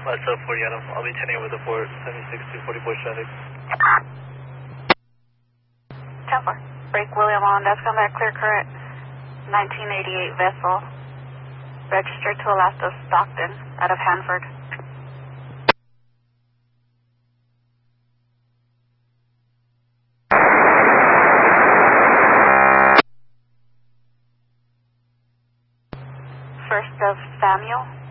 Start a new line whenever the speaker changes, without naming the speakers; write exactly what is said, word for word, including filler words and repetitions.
What's up, forty Adam? I'll be ten with the port, seventy-six two forty-four traffic.
ten four. Break William on, that's come back clear current. nineteen eighty-eight vessel. Registered to Alaska Stockton out of Hanford. First of Samuel.